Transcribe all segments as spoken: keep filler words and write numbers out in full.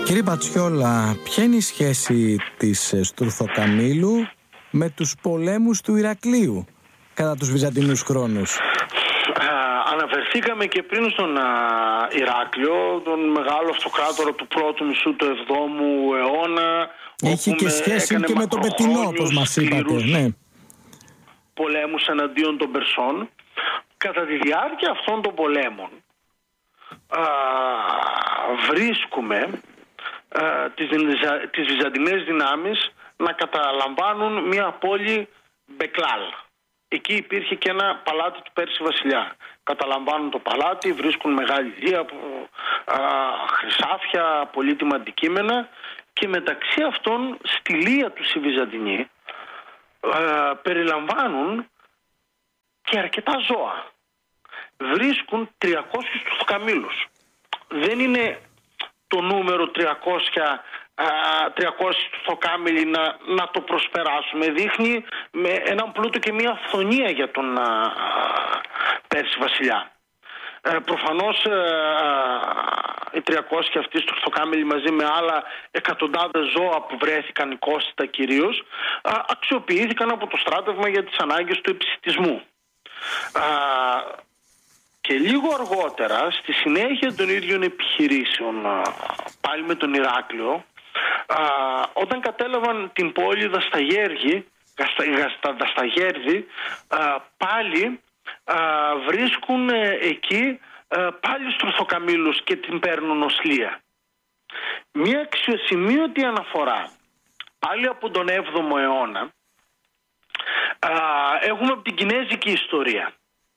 Κύριε Μπατσιόλα, ποια είναι η σχέση της Στουρθοκαμήλου με τους πολέμους του Ηρακλείου κατά τους Βυζαντινούς χρόνους? Αναφερθήκαμε και πριν στον α, Ηράκλειο, τον μεγάλο αυτοκράτορα του πρώτου μισού του εβδόμου αιώνα. Έχει και σχέση και με τον Πετεινό, όπως μας είπατε. Ναι. Πολέμους εναντίον των Περσών. Κατά τη διάρκεια αυτών των πολέμων α, βρίσκουμε α, τις, τις βυζαντινές δυνάμεις να καταλαμβάνουν μια πόλη Μπεκλάλ. Εκεί υπήρχε και ένα παλάτι του Πέρση βασιλιά. Καταλαμβάνουν το παλάτι, βρίσκουν μεγάλη λία, α, χρυσάφια, πολύτιμα αντικείμενα και μεταξύ αυτών στη λία τους οι Βυζαντινοί α, περιλαμβάνουν και αρκετά ζώα. Βρίσκουν τριακόσιους Στουρθοκαμήλους. Δεν είναι το νούμερο τριακόσια, τριακόσιοι Στουρθοκάμηλοι να, να το προσπεράσουμε. Δείχνει με έναν πλούτο και μια αυθονία για τον α, α, Πέρση βασιλιά. Ε, προφανώς ε, οι τριακόσιοι αυτοί Στουρθοκάμηλοι μαζί με άλλα εκατοντάδες ζώα που βρέθηκαν οικόσιτα κυρίως α, αξιοποιήθηκαν από το στράτευμα για τις ανάγκες του επισιτισμού. Α, και λίγο αργότερα, στη συνέχεια των ίδιων επιχειρήσεων α, πάλι με τον Ηράκλειο, α, όταν κατέλαβαν την πόλη Δασταγέργη, Γαστα, Δασταγέρδη, α, πάλι α, βρίσκουν ε, εκεί α, πάλι Στουρθοκαμήλους και την παίρνουν ως λία. Μία αξιοσημείωτη αναφορά πάλι από τον έβδομο αιώνα α, έχουμε από την κινέζικη ιστορία.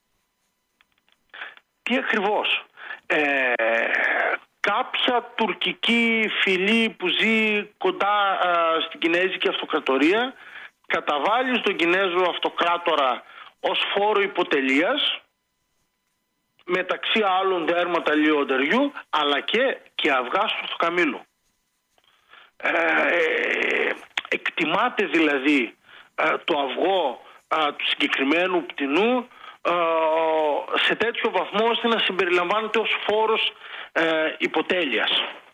Τι ακριβώς? Ε, κάποια τουρκική φυλή που ζει κοντά α, στην Κινέζικη Αυτοκρατορία καταβάλει στον Κινέζο Αυτοκράτορα ως φόρο υποτελείας μεταξύ άλλων δέρματα λιονταριού αλλά και, και αυγά Στουρθοκαμήλου. Ε, ε, εκτιμάται δηλαδή ε, το αυγό ε, του συγκεκριμένου πτηνού σε τέτοιο βαθμό ώστε να συμπεριλαμβάνεται ως φόρος ε, υποτέλειας.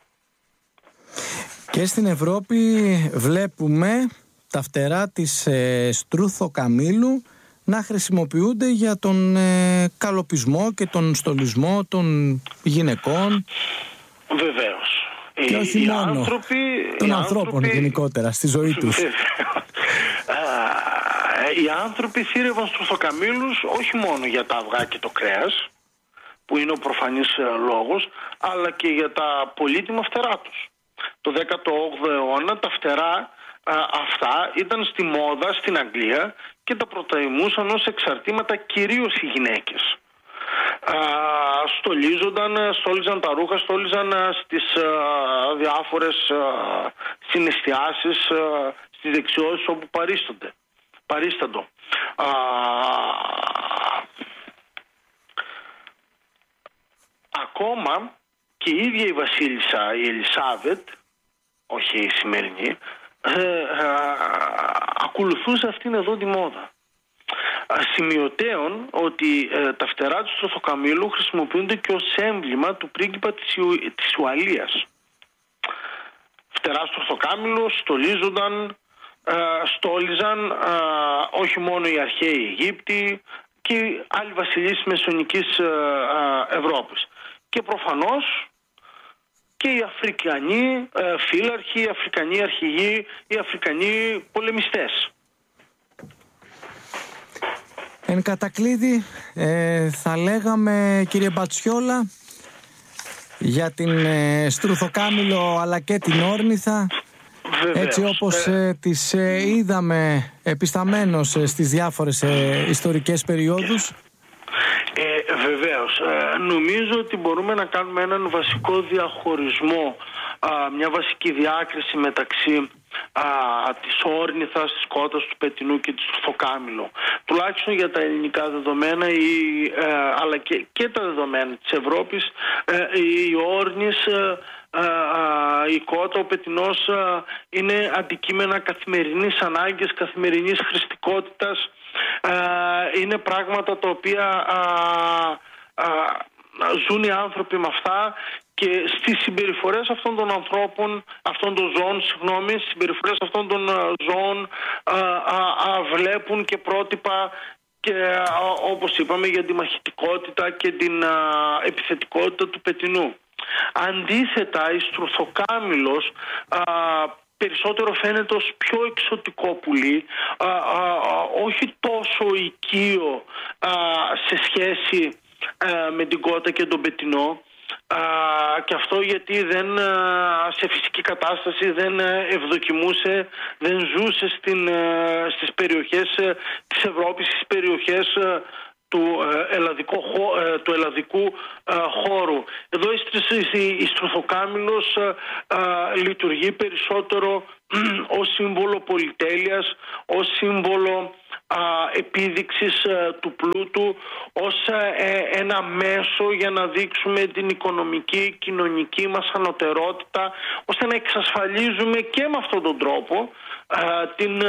Και στην Ευρώπη βλέπουμε τα φτερά της ε, Στουρθοκαμήλου να χρησιμοποιούνται για τον ε, καλοπισμό και τον στολισμό των γυναικών. Βεβαίως. Και όχι οι μόνο άνθρωποι, των οι ανθρώπων άνθρωποι... γενικότερα στη ζωή τους. Οι άνθρωποι θύρευαν Στουρθοκαμήλους όχι μόνο για τα αυγά και το κρέας, που είναι ο προφανής λόγος, αλλά και για τα πολύτιμα φτερά τους. Το δέκατο όγδοο αιώνα τα φτερά α, αυτά ήταν στη μόδα στην Αγγλία και τα προτιμούσαν ως εξαρτήματα κυρίως οι γυναίκες. Α, στολίζονταν, στόλιζαν τα ρούχα, στόλιζαν α, στις α, διάφορες α, συναισθιάσεις, α, στις δεξιότητες όπου παρίστανται. Παρίσταντο. Α, ακόμα και η ίδια η βασίλισσα η Ελισάβετ, όχι η σημερινή, ε, α, ακολουθούσε αυτήν εδώ τη μόδα. Σημειωτέων ότι ε, τα φτερά του Στουρθοκαμήλου χρησιμοποιούνται και ως έμβλημα του πρίγκιπα της, Ιου, της Ουαλίας. Φτερά Στουρθοκάμηλου στολίζονταν, ε, στόλιζαν ε, όχι μόνο οι αρχαίοι Αιγύπτιοι και οι άλλοι βασιλείς της Μεσαιωνικής ε, ε, Ευρώπης. Και προφανώς και οι Αφρικανοί ε, φύλαρχοι, οι Αφρικανοί αρχηγοί, οι Αφρικανοί πολεμιστές. Εν κατακλείδη, ε, θα λέγαμε, κύριε Μπατσιόλα, για την ε, Στουρθοκάμηλο αλλά και την Όρνηθα, βεβαίως, έτσι όπως ε, τις ε, είδαμε επισταμένως ε, στις διάφορες ε, ιστορικές περιόδους. Ε, βεβαίως. Ε, νομίζω ότι μπορούμε να κάνουμε έναν βασικό διαχωρισμό, α, μια βασική διάκριση μεταξύ α, της Όρνηθας, της Κότας, του Πετεινού και της Στουρθοκάμηλου. Τουλάχιστον για τα ελληνικά δεδομένα ή, ε, αλλά και, και τα δεδομένα της Ευρώπης, ε, η Όρνης, ε, ε, η Κότα, ο Πετεινός ε, είναι αντικείμενα καθημερινής ανάγκης, καθημερινής χρηστικότητας. Ε, είναι πράγματα τα οποία α, α, ζουν οι άνθρωποι με αυτά και στις συμπεριφορές αυτών των ανθρώπων, αυτών των ζώων, συγγνώμη, στις συμπεριφορές αυτών των ζώων α, α, α, βλέπουν και πρότυπα και α, όπως είπαμε για τη μαχητικότητα και την α, επιθετικότητα του πετεινού. Αντίθετα, η στρουθοκάμιλος α, περισσότερο φαίνεται ως πιο εξωτικό πουλί, α, α, α, όχι τόσο οικείο α, σε σχέση α, με την κότα και τον πετεινό. Uh, και αυτό γιατί δεν, uh, σε φυσική κατάσταση δεν uh, ευδοκιμούσε, δεν ζούσε στην, uh, στις περιοχές uh, της Ευρώπης, στις περιοχές uh, του, uh, ελλαδικού, uh, του ελλαδικού uh, χώρου. Εδώ η, η στρουθοκάμιλος uh, uh, λειτουργεί περισσότερο uh, ως σύμβολο πολυτέλειας, ως σύμβολο α, επίδειξης α, του πλούτου, ως ε, ένα μέσο για να δείξουμε την οικονομική, κοινωνική μας ανωτερότητα, ώστε να εξασφαλίζουμε και με αυτόν τον τρόπο α, την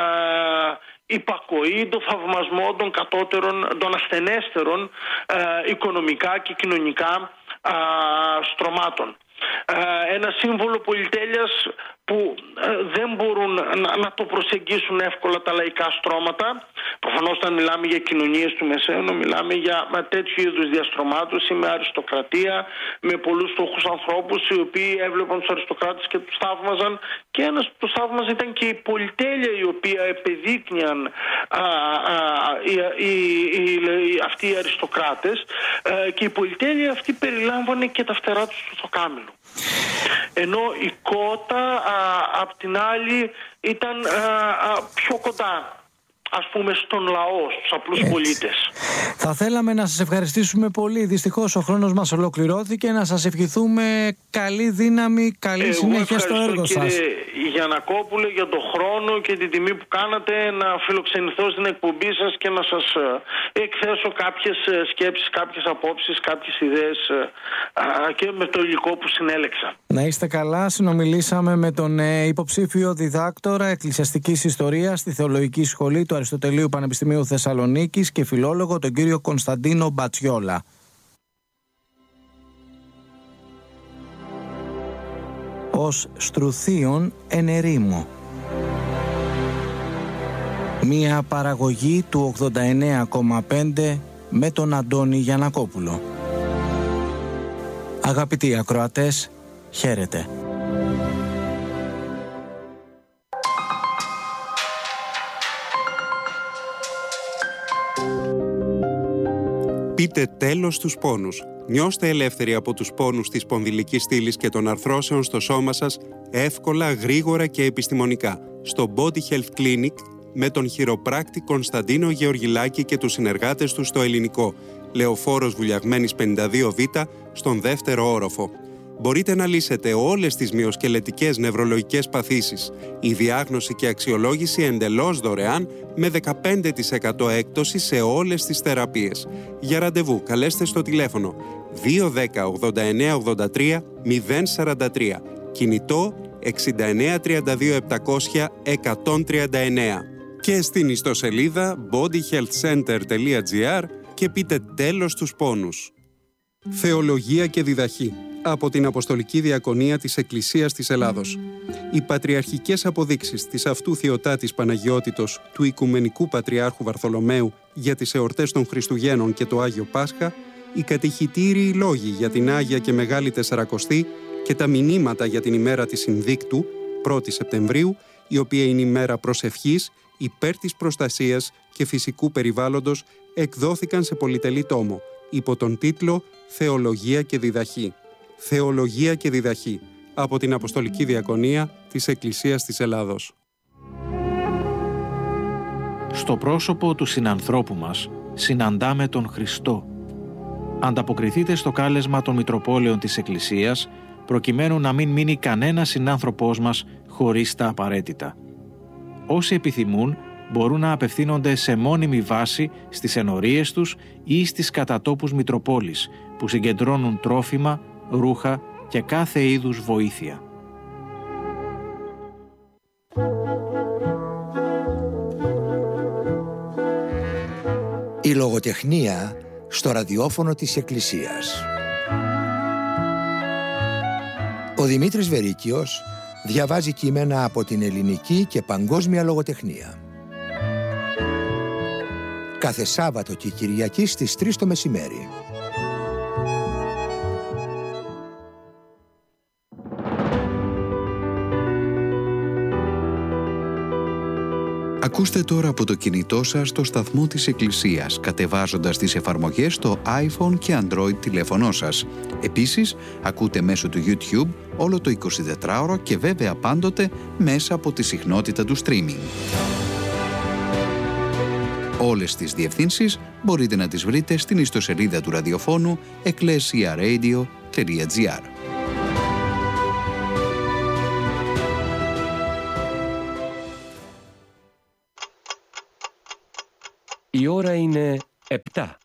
α, υπακοή, τον θαυμασμό των κατώτερων, των ασθενέστερων α, οικονομικά και κοινωνικά α, στρωμάτων. Ένα σύμβολο πολυτέλειας που δεν μπορούν να, να το προσεγγίσουν εύκολα τα λαϊκά στρώματα. Προφανώς όταν μιλάμε για κοινωνίες του Μεσαίου, μιλάμε για τέτοιου είδους διαστρωμάτωση με αριστοκρατία, με πολλούς φτωχούς ανθρώπους οι οποίοι έβλεπαν τους αριστοκράτες και τους θαύμαζαν, και ένας που τους θαύμαζε ήταν και η πολυτέλεια η οποία επεδείκνυαν α, α, οι, οι, οι, οι, αυτοί οι αριστοκράτες, α, και η πολυτέλεια αυτή περιλάμβανε και τα φτερά του στρουθοκάμιλου. Ενώ η κότα απ' την άλλη ήταν α, α, πιο κοντά, ας πούμε, στον λαό, στους απλούς Έτσι. πολίτες. Θα θέλαμε να σας ευχαριστήσουμε πολύ. Δυστυχώς ο χρόνος μας ολοκληρώθηκε. Να σας ευχηθούμε καλή δύναμη, καλή Εγώ συνέχεια στο έργο σας. Κύριε Γιαννακόπουλε, για τον χρόνο και την τιμή που κάνατε να φιλοξενηθώ στην εκπομπή σας και να σας εκθέσω κάποιες σκέψεις, κάποιες απόψεις, κάποιες ιδέες και με το υλικό που συνέλεξα. Να είστε καλά. Συνομιλήσαμε με τον υποψήφιο διδάκτορα εκκλησιαστικής ιστορίας στη Θεολογική Σχολή του Αριστοτελείου Πανεπιστημίου Θεσσαλονίκης και φιλόλογο, τον κύριο Κωνσταντίνο Μπατσιόλα. Ως στρουθίον εν ερήμο. Μία παραγωγή του ογδόντα εννέα κόμμα πέντε με τον Αντώνη Γιαννακόπουλο. Αγαπητοί ακροατές, χαίρετε. Πείτε τέλος στους πόνους. Νιώστε ελεύθεροι από τους πόνους της σπονδυλικής στήλης και των αρθρώσεων στο σώμα σας εύκολα, γρήγορα και επιστημονικά. Στο Body Health Clinic με τον χειροπράκτη Κωνσταντίνο Γεωργιλάκη και τους συνεργάτες του στο Ελληνικό. Λεωφόρος Βουλιαγμένης πενήντα δύο Β, στον δεύτερο όροφο. Μπορείτε να λύσετε όλες τις μυοσκελετικές νευρολογικές παθήσεις. Η διάγνωση και αξιολόγηση εντελώς δωρεάν με δεκαπέντε τοις εκατό έκπτωση σε όλες τις θεραπείες. Για ραντεβού καλέστε στο τηλέφωνο δύο ένα μηδέν ογδόντα εννέα ογδόντα τρία μηδέν σαράντα τρία. Κινητό εξήντα εννέα τριάντα δύο επτακόσια εκατόν τριάντα εννέα. Και στην ιστοσελίδα body health center τελεία gr και πείτε τέλος στους πόνους. Θεολογία και διδαχή από την Αποστολική Διακονία της Εκκλησίας της Ελλάδος. Οι πατριαρχικές αποδείξεις της αυτού Θεοτάτης Παναγιώτητος του Οικουμενικού Πατριάρχου Βαρθολομαίου για τις εορτές των Χριστουγέννων και το Άγιο Πάσχα, οι κατηχητήριοι λόγοι για την Άγια και Μεγάλη Τεσσαρακοστή και τα μηνύματα για την ημέρα της Συνδίκτου, πρώτη Σεπτεμβρίου, η οποία είναι ημέρα προσευχής, υπέρ της προστασίας και φυσικού περιβάλλοντος, εκδόθηκαν σε πολυτελή τόμο, υπό τον τίτλο «Θεολογία και διδαχή». Θεολογία και διδαχή από την Αποστολική Διακονία της Εκκλησίας της Ελλάδος. Στο πρόσωπο του συνανθρώπου μας συναντάμε τον Χριστό. Ανταποκριθείτε στο κάλεσμα των Μητροπόλεων της Εκκλησίας, προκειμένου να μην μείνει κανένας συνάνθρωπός μας χωρίς τα απαραίτητα. Όσοι επιθυμούν μπορούν να απευθύνονται σε μόνιμη βάση στις ενορίες τους ή στις κατατόπους Μητροπόλεις, που συγκεντρώνουν τρόφιμα, ρούχα και κάθε είδους βοήθεια. Η λογοτεχνία στο ραδιόφωνο της Εκκλησίας. Ο Δημήτρης Βερίκιος διαβάζει κείμενα από την ελληνική και παγκόσμια λογοτεχνία. Κάθε Σάββατο και Κυριακή στις τρεις το μεσημέρι. Ακούστε τώρα από το κινητό σας το σταθμό της Εκκλησίας, κατεβάζοντας τις εφαρμογές στο iPhone και Android τηλέφωνό σας. Επίσης, ακούτε μέσω του YouTube όλο το εικοσιτετράωρο και βέβαια πάντοτε μέσα από τη συχνότητα του streaming. Όλες τις διευθύνσεις μπορείτε να τις βρείτε στην ιστοσελίδα του ραδιοφώνου εκκλεσιαραdio τελεία τζι άρ. Η ώρα είναι επτά.